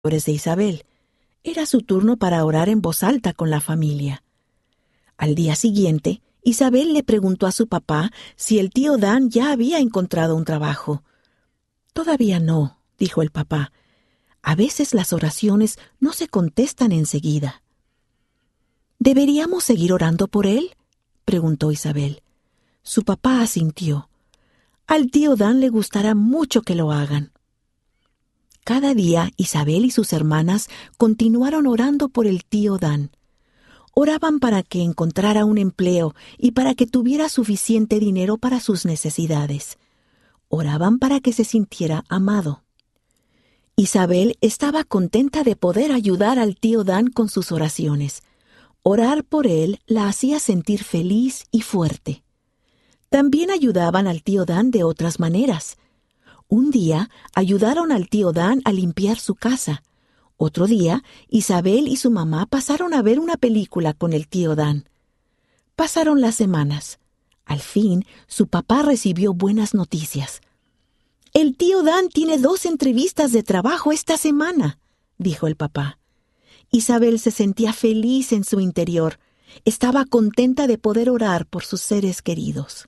de Isabel. Era su turno para orar en voz alta con la familia. Al día siguiente, Isabel le preguntó a su papá si el tío Dan ya había encontrado un trabajo. «Todavía no», dijo el papá. «A veces las oraciones no se contestan enseguida». «¿Deberíamos seguir orando por él?», preguntó Isabel. Su papá asintió. «Al tío Dan le gustará mucho que lo hagan». Cada día Isabel y sus hermanas continuaron orando por el tío Dan. Oraban para que encontrara un empleo y para que tuviera suficiente dinero para sus necesidades. Oraban para que se sintiera amado. Isabel estaba contenta de poder ayudar al tío Dan con sus oraciones. Orar por él la hacía sentir feliz y fuerte. También ayudaban al tío Dan de otras maneras. Un día ayudaron al tío Dan a limpiar su casa. Otro día, Isabel y su mamá pasaron a ver una película con el tío Dan. Pasaron las semanas. Al fin, su papá recibió buenas noticias. «El tío Dan tiene 2 entrevistas de trabajo esta semana», dijo el papá. Isabel se sentía feliz en su interior. Estaba contenta de poder orar por sus seres queridos.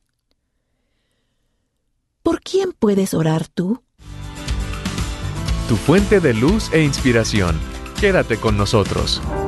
¿Por quién puedes orar tú? Tu fuente de luz e inspiración. Quédate con nosotros.